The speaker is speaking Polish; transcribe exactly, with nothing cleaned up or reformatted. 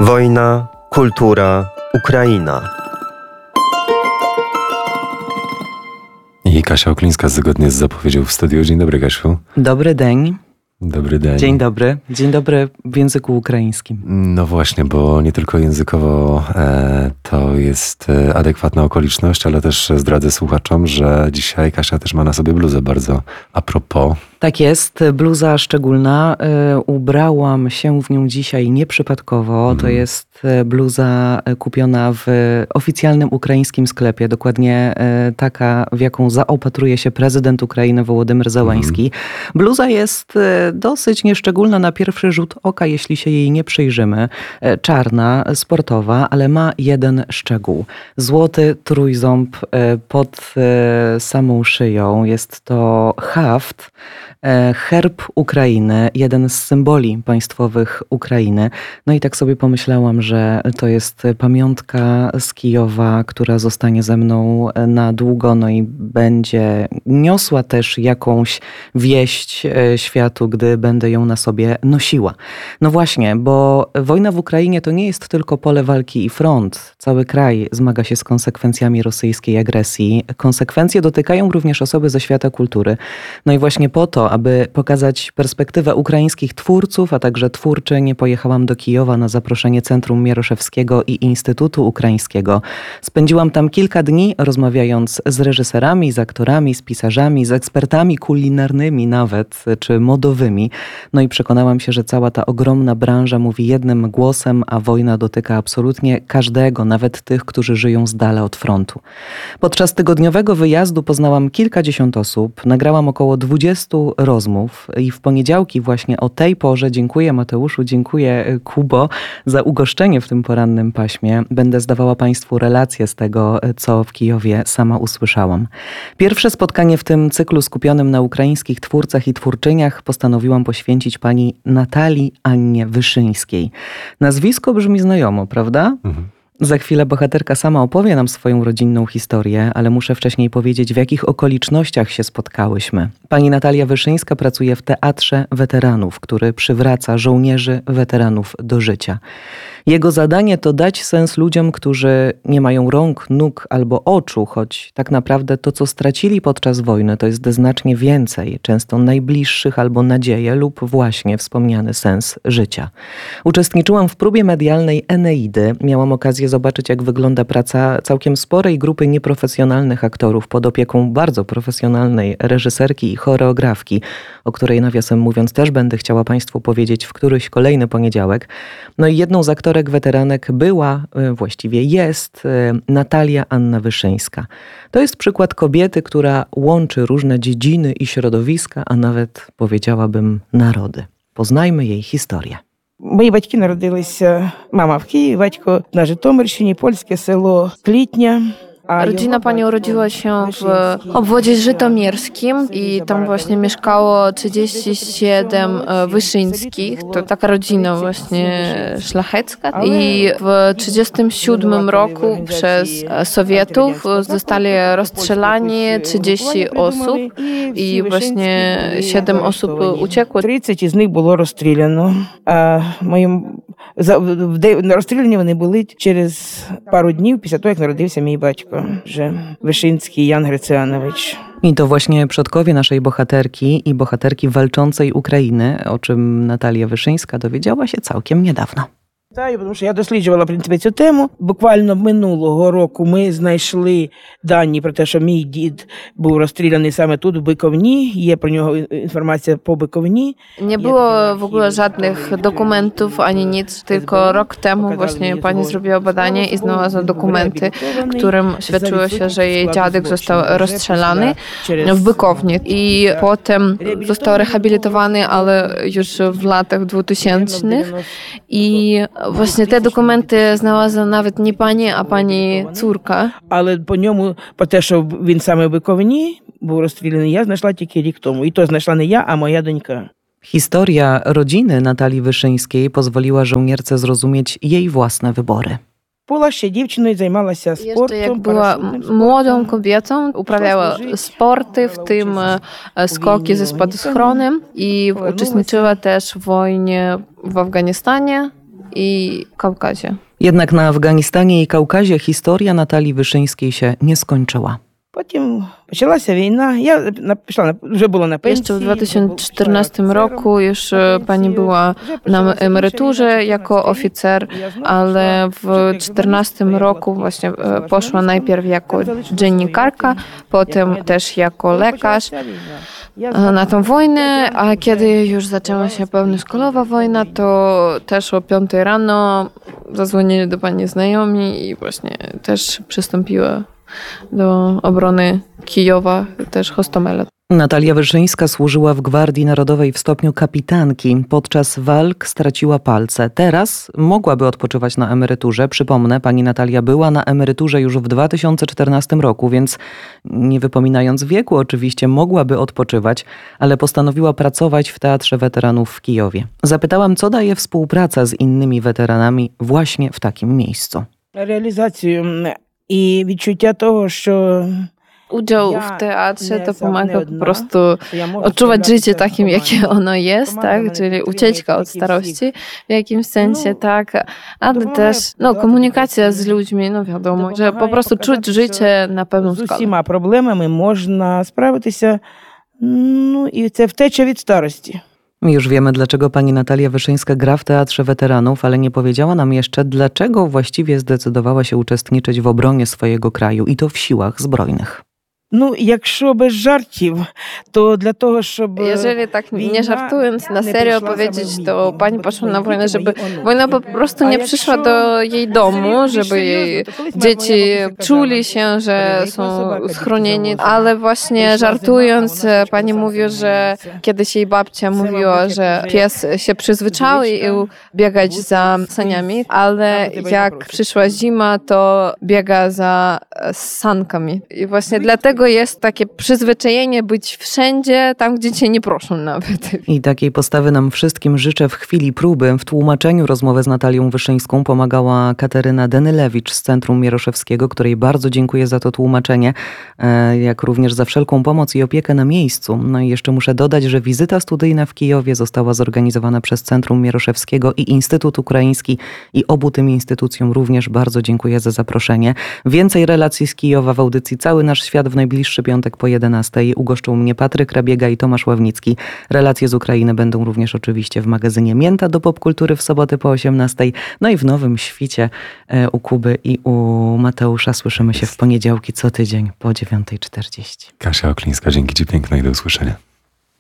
Wojna, kultura, Ukraina. I Kasia Oklińska zgodnie z zapowiedzią w studiu. Dzień dobry, Kasiu. Dobry dzień. Dobry dzień. Dzień dobry. Dzień dobry w języku ukraińskim. No właśnie, bo nie tylko językowo e, to jest e, adekwatna okoliczność, ale też zdradzę słuchaczom, że dzisiaj Kasia też ma na sobie bluzę bardzo a propos. Tak jest, bluza szczególna. E, ubrałam się w nią dzisiaj nieprzypadkowo. Mm. To jest bluza kupiona w oficjalnym ukraińskim sklepie. Dokładnie e, taka, w jaką zaopatruje się prezydent Ukrainy Wołodymyr Zełański. Mm. Bluza jest e, dosyć nieszczególna na pierwszy rzut oka, jeśli się jej nie przyjrzymy. E, czarna, sportowa, ale ma jeden szczegół. Złoty trójząb e, pod e, samą szyją. Jest to haft, herb Ukrainy, jeden z symboli państwowych Ukrainy. No i tak sobie pomyślałam, że to jest pamiątka z Kijowa, która zostanie ze mną na długo, no i będzie niosła też jakąś wieść światu, gdy będę ją na sobie nosiła. No właśnie, bo wojna w Ukrainie to nie jest tylko pole walki i front. Cały kraj zmaga się z konsekwencjami rosyjskiej agresji. Konsekwencje dotykają również osoby ze świata kultury. No i właśnie po to, aby pokazać perspektywę ukraińskich twórców, a także twórczyń, pojechałam do Kijowa na zaproszenie Centrum Mieroszewskiego i Instytutu Ukraińskiego. Spędziłam tam kilka dni, rozmawiając z reżyserami, z aktorami, z pisarzami, z ekspertami kulinarnymi nawet, czy modowymi. No i przekonałam się, że cała ta ogromna branża mówi jednym głosem, a wojna dotyka absolutnie każdego, nawet tych, którzy żyją z dala od frontu. Podczas tygodniowego wyjazdu poznałam kilkadziesiąt osób, nagrałam około dwudziestu rozmów i w poniedziałki właśnie o tej porze, dziękuję Mateuszu, dziękuję Kubo za ugoszczenie w tym porannym paśmie, będę zdawała Państwu relację z tego, co w Kijowie sama usłyszałam. Pierwsze spotkanie w tym cyklu skupionym na ukraińskich twórcach i twórczyniach postanowiłam poświęcić pani Natalii Annie Wyszyńskiej. Nazwisko brzmi znajomo, prawda? Mhm. Za chwilę bohaterka sama opowie nam swoją rodzinną historię, ale muszę wcześniej powiedzieć, w jakich okolicznościach się spotkałyśmy. Pani Natalia Wyszyńska pracuje w Teatrze Weteranów, który przywraca żołnierzy weteranów do życia. Jego zadanie to dać sens ludziom, którzy nie mają rąk, nóg albo oczu, choć tak naprawdę to, co stracili podczas wojny, to jest znacznie więcej, często najbliższych albo nadzieję lub właśnie wspomniany sens życia. Uczestniczyłam w próbie medialnej Eneidy. Miałam okazję zobaczyć, jak wygląda praca całkiem sporej grupy nieprofesjonalnych aktorów pod opieką bardzo profesjonalnej reżyserki i choreografki, o której nawiasem mówiąc też będę chciała Państwu powiedzieć w któryś kolejny poniedziałek. No i jedną z aktorów weteranek była, właściwie jest, Natalia Anna Wyszyńska. To jest przykład kobiety, która łączy różne dziedziny i środowiska, a nawet powiedziałabym narody. Poznajmy jej historię. Мої батьки народилися, мама в Києві, батько на Житомирщині, польське село Клітня. Rodzina pani urodziła się w obwodzie żytomierskim i tam właśnie mieszkało trzydzieści siedem Wyszyńskich. To taka rodzina właśnie szlachecka. I w trzydziestym siódmym roku przez Sowietów zostali rozstrzelani trzydzieści osób i właśnie siedem osób uciekło. тридцять із них було розстріляно. А моїм розстріляні вони були через пару днів після того, як народився мій батько. Że Wyszyński Jan Hrycjanowic. I to właśnie przodkowie naszej bohaterki i bohaterki walczącej Ukrainy, o czym Natalia Wyszyńska dowiedziała się całkiem niedawno. Так, тому що я досліджувала, в принципі, цю тему. Буквально минулого року ми знайшли дані про те, що мій дід був розстріляний саме тут, в Bykovni. Є про нього інформація по Bykovni. Nie było w ogóle żadnych dokumentów ani nic, tylko rok temu właśnie pani zrobiła badanie i znalazła dokumenty, w którym świadczyło się, że jej dziadek został rozstrzelany w Bykowni i potem został rehabilitowany, ale już w latach dwutysięcznych i właśnie te dokumenty znalazła nawet nie pani, a pani córka. Але по ньому, по те, що він саме в Bykovni був розстріляний, я знайшла тільки рік тому. І то знайшла не я, а моя донька. Historia rodziny Natalii Wyszyńskiej pozwoliła żołnierce zrozumieć jej własne wybory. Była ще дівчиною, займалася спортом. Jak była młodą kobietą, uprawiała sporty, w tym skoki ze spadochronem i uczestniczyła też w wojnie w Afganistanie. i Kaukazie. Jednak na Afganistanie i Kaukazie historia Natalii Wyszyńskiej się nie skończyła. Потім почалася війна. Я пішла, вже була на пенсії. Jeszcze w dwa tysiące czternastym roku już pani była na emeryturze jako oficer, ale w dwa tysiące czternastym roku właśnie poszła najpierw jako dziennikarka, potem też jako lekarz na tą wojnę, a kiedy już zaczęła się pełnoskalowa wojna, to też o piątej rano zadzwonili do pani znajomi i właśnie też przystąpiła do obrony Kijowa, też Hostomela. Natalia Wyszyńska służyła w Gwardii Narodowej w stopniu kapitanki. Podczas walk straciła palce. Teraz mogłaby odpoczywać na emeryturze. Przypomnę, pani Natalia była na emeryturze już w dwa tysiące czternastym roku, więc nie wypominając wieku oczywiście mogłaby odpoczywać, ale postanowiła pracować w Teatrze Weteranów w Kijowie. Zapytałam, co daje współpraca z innymi weteranami właśnie w takim miejscu. Realizację i відчуття того, що Udział w teatrze to pomaga po prostu odczuwać życie takim, jakie ono jest, tak? Czyli ucieczka od starości w jakimś sensie, tak? Ale też no, komunikacja z ludźmi, no wiadomo, że po prostu czuć życie na pełną skalę. Z усіма проблемами можна справитися, ну і це втеча від старості. Już wiemy, dlaczego pani Natalia Wyszyńska gra w Teatrze Weteranów, ale nie powiedziała nam jeszcze, dlaczego właściwie zdecydowała się uczestniczyć w obronie swojego kraju i to w siłach zbrojnych. Ну, якщо без жартів, то для того, щоб... Jeżeli tak nie żartując, na serio powiedzieć, to pani poszła na wojnę, żeby wojna po prostu nie przyszła do jej domu, żeby jej dzieci czuli się, że są schronieni, ale właśnie żartując, pani mówiła, że kiedyś jej babcia mówiła, że pies się przyzwyczaił biegać za saniami, ale jak przyszła zima, to biega za sankami. I właśnie dlatego jest takie przyzwyczajenie być wszędzie, tam gdzie cię nie proszą nawet. I takiej postawy nam wszystkim życzę w chwili próby. W tłumaczeniu rozmowy z Natalią Wyszyńską pomagała Kateryna Denylewicz z Centrum Mieroszewskiego, której bardzo dziękuję za to tłumaczenie, jak również za wszelką pomoc i opiekę na miejscu. No i jeszcze muszę dodać, że wizyta studyjna w Kijowie została zorganizowana przez Centrum Mieroszewskiego i Instytut Ukraiński i obu tym instytucjom również bardzo dziękuję za zaproszenie. Więcej relacji z Kijowa w audycji Cały Nasz Świat w najbliższym piątek po jedenastej. Ugoszczą mnie Patryk Rabiega i Tomasz Ławnicki. Relacje z Ukrainy będą również oczywiście w magazynie Mięta do popkultury w sobotę po osiemnastej. No i w Nowym Świcie u Kuby i u Mateusza słyszymy się w poniedziałki co tydzień po dziewiątej czterdzieści. Kasia Oklińska, dzięki ci piękne i do usłyszenia.